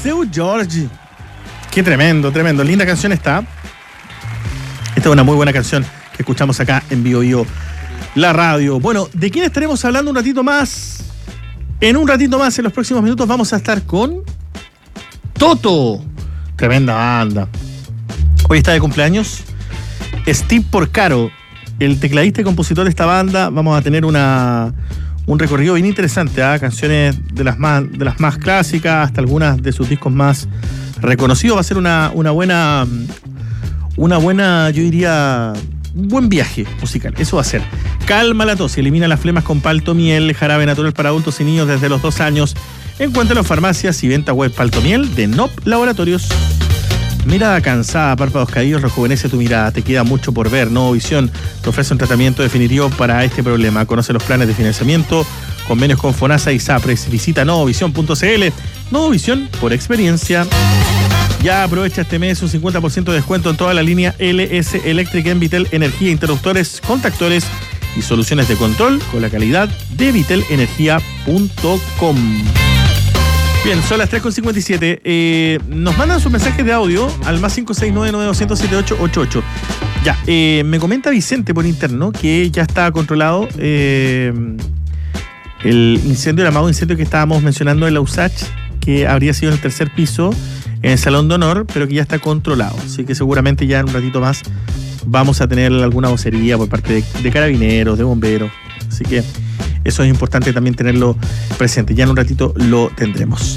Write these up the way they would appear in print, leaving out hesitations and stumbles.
Seu Jorge. Qué tremendo, tremendo. Linda canción está. Esta es una muy buena canción que escuchamos acá en Bio Bio, la radio. Bueno, ¿de quién estaremos hablando un ratito más? En un ratito más, en los próximos minutos, vamos a estar con Toto. Tremenda banda. Hoy está de cumpleaños Steve Porcaro, el tecladista y compositor de esta banda. Vamos a tener un recorrido bien interesante, canciones de las más clásicas hasta algunas de sus discos más reconocidos. Va a ser una buena, yo diría, un buen viaje musical. Eso va a ser. Calma la tos y elimina las flemas con Paltomiel, jarabe natural para adultos y niños desde los 2 años. Encuéntralo en farmacias y venta web. Paltomiel de NOP Laboratorios. Mirada cansada, párpados caídos, rejuvenece tu mirada. Te queda mucho por ver. Novovisión te ofrece un tratamiento definitivo para este problema. Conoce los planes de financiamiento, convenios con FONASA y SAPRES. Visita novovisión.cl. Novovisión por experiencia. Ya aprovecha este mes un 50% de descuento en toda la línea LS Electric en Vitel Energía, interruptores, contactores y soluciones de control con la calidad de vitelenergia.com. Bien, son las 3:57. Nos mandan sus mensajes de audio al más 569-9200-7888. Ya, me comenta Vicente por interno que ya está controlado el incendio, el amado incendio que estábamos mencionando en la USACH, que habría sido en el 3er piso, en el Salón de Honor, pero que ya está controlado. Así que seguramente ya en un ratito más vamos a tener alguna vocería por parte de carabineros, de bomberos. Así que eso es importante también tenerlo presente. Ya en un ratito lo tendremos.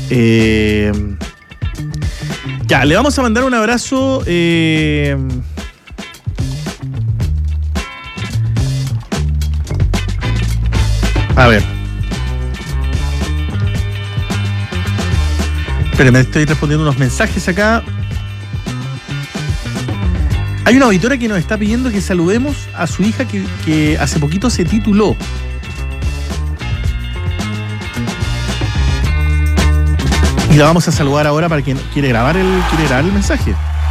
Ya, le vamos a mandar un abrazo. A ver. Espérenme, estoy respondiendo unos mensajes acá. Hay una auditora que nos está pidiendo que saludemos a su hija que hace poquito se tituló. Y la vamos a saludar ahora para quien quiere grabar el mensaje.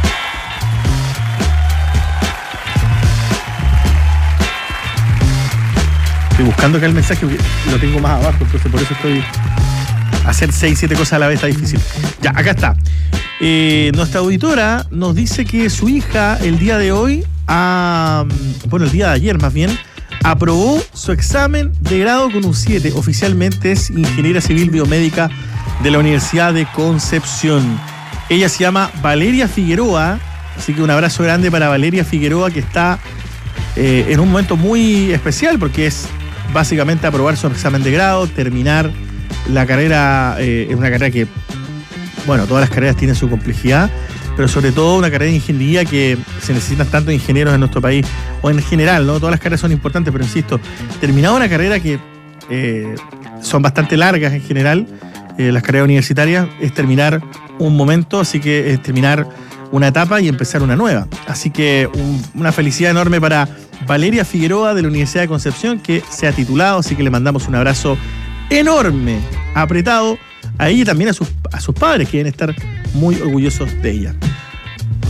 Estoy buscando acá el mensaje porque lo tengo más abajo, entonces por eso estoy... Hacer 6, 7 cosas a la vez está difícil. Ya, acá está. Nuestra auditora nos dice que su hija el día de hoy, el día de ayer más bien, aprobó su examen de grado con un 7. Oficialmente es ingeniera civil biomédica de la Universidad de Concepción. Ella se llama Valeria Figueroa, así que un abrazo grande para Valeria Figueroa, que está en un momento muy especial porque es básicamente aprobar su examen de grado, terminar la carrera. Es una carrera que, bueno, todas las carreras tienen su complejidad, pero sobre todo una carrera de ingeniería que se necesitan tantos ingenieros en nuestro país, o en general, ¿no? Todas las carreras son importantes, pero insisto, terminado una carrera que son bastante largas en general, las carreras universitarias, es terminar un momento, así que es terminar una etapa y empezar una nueva. Así que una felicidad enorme para Valeria Figueroa de la Universidad de Concepción, que se ha titulado, así que le mandamos un abrazo enorme, apretado, a ella y también a sus padres, que deben estar muy orgullosos de ella.